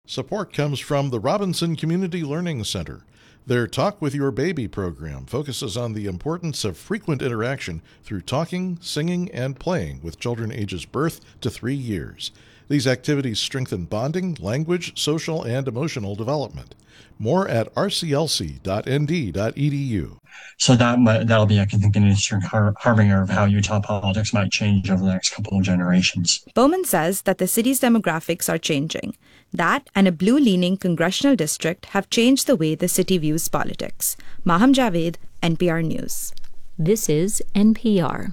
Support comes from the Robinson Community Learning Center. Their Talk with Your Baby program focuses on the importance of frequent interaction through talking, singing, and playing with children ages birth to 3 years. These activities strengthen bonding, language, social, and emotional development. More at rclc.nd.edu. So that'll be, I think, an interesting harbinger of how Utah politics might change over the next couple of generations. Bowman says that the city's demographics are changing. That and a blue-leaning congressional district have changed the way the city views politics. Maham Javed, NPR News. This is NPR.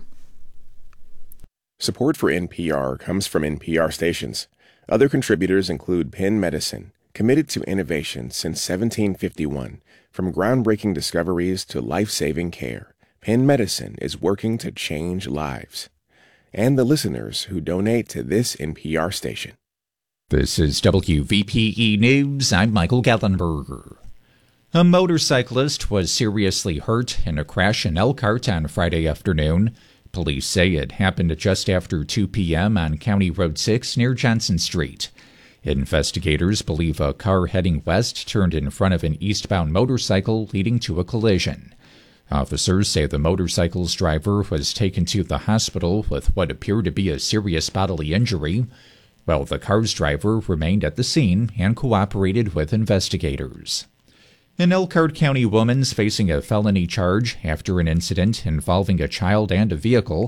Support for NPR comes from NPR stations. Other contributors include Penn Medicine, committed to innovation since 1751. From groundbreaking discoveries to life-saving care, Penn Medicine is working to change lives. And the listeners who donate to this NPR station. This is WVPE News. I'm Michael Gallenberger. A motorcyclist was seriously hurt in a crash in Elkhart on Friday afternoon. Police say it happened just after 2 p.m. on County Road 6 near Johnson Street. Investigators believe a car heading west turned in front of an eastbound motorcycle, leading to a collision. Officers say the motorcycle's driver was taken to the hospital with what appeared to be a serious bodily injury, while the car's driver remained at the scene and cooperated with investigators. An Elkhart County woman's facing a felony charge after an incident involving a child and a vehicle.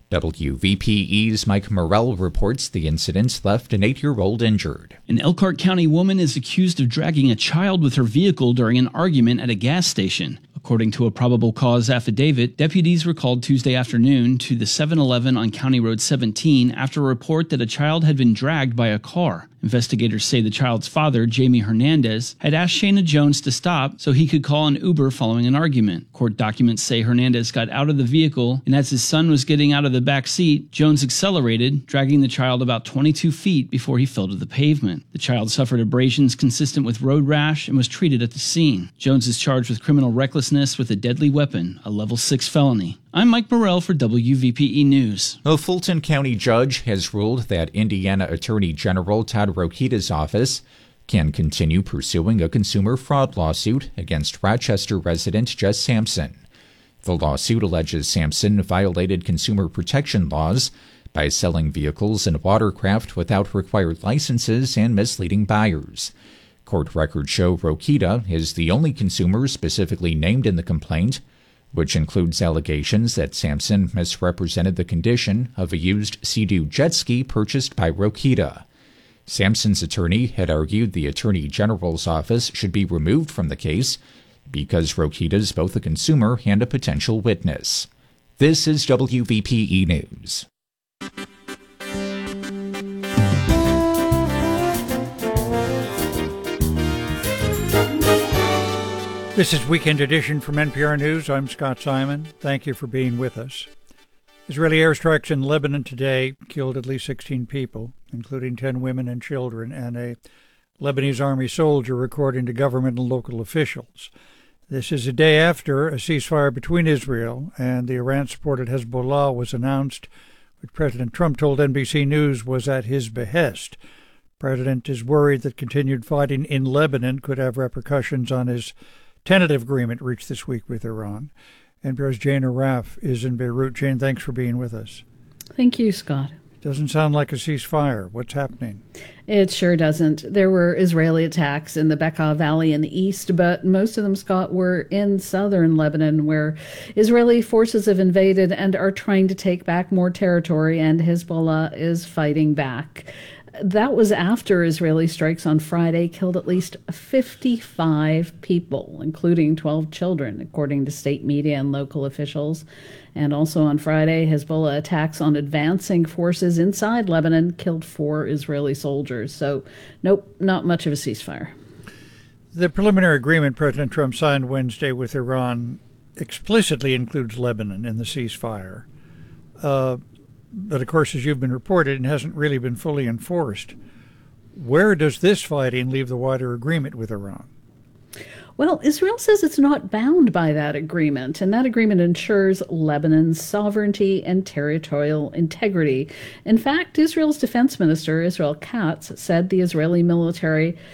WVPE's Mike Morrell reports the incident left an 8-year-old injured. An Elkhart County woman is accused of dragging a child with her vehicle during an argument at a gas station. According to a probable cause affidavit, deputies were called Tuesday afternoon to the 7-Eleven on County Road 17 after a report that a child had been dragged by a car. Investigators say the child's father, Jamie Hernandez, had asked Shayna Jones to stop so he could call an Uber following an argument. Court documents say Hernandez got out of the vehicle, and as his son was getting out of the back seat, Jones accelerated, dragging the child about 22 feet before he fell to the pavement. The child suffered abrasions consistent with road rash and was treated at the scene. Jones is charged with criminal recklessness with a deadly weapon, a level 6 felony. I'm Mike Morrell for WVPE News. A Fulton County judge has ruled that Indiana Attorney General Todd Rokita's office can continue pursuing a consumer fraud lawsuit against Rochester resident Jess Sampson. The lawsuit alleges Sampson violated consumer protection laws by selling vehicles and watercraft without required licenses and misleading buyers. Court records show Rokita is the only consumer specifically named in the complaint, which includes allegations that Sampson misrepresented the condition of a used Sea-Doo jet ski purchased by Rokita. Sampson's attorney had argued the Attorney General's office should be removed from the case because Rokita is both a consumer and a potential witness. This is WVPE News. This is Weekend Edition from NPR News. I'm Scott Simon. Thank you for being with us. Israeli airstrikes in Lebanon today killed at least 16 people, including 10 women and children, and a Lebanese army soldier, according to government and local officials. This is a day after a ceasefire between Israel and the Iran-supported Hezbollah was announced, which President Trump told NBC News was at his behest. The president is worried that continued fighting in Lebanon could have repercussions on his tentative agreement reached this week with Iran. NPR's Jane Arraf is in Beirut. Jane, thanks for being with us. Thank you, Scott. Doesn't sound like a ceasefire. What's happening? It sure doesn't. There were Israeli attacks in the Bekaa Valley in the east, but most of them, Scott, were in southern Lebanon, where Israeli forces have invaded and are trying to take back more territory, and Hezbollah is fighting back. That was after Israeli strikes on Friday killed at least 55 people, including 12 children, according to state media and local officials. And also on Friday, Hezbollah attacks on advancing forces inside Lebanon killed 4 Israeli soldiers. So, nope, not much of a ceasefire. The preliminary agreement President Trump signed Wednesday with Iran explicitly includes Lebanon in the ceasefire. But, of course, as you've been reported, it hasn't really been fully enforced. Where does this fighting leave the wider agreement with Iran? Well, Israel says it's not bound by that agreement, and that agreement ensures Lebanon's sovereignty and territorial integrity. In fact, Israel's defense minister, Israel Katz, said the Israeli military